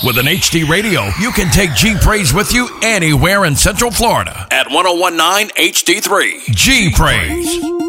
With an HD radio, you can take G Praise with you anywhere in Central Florida at 1019 HD3. G Praise.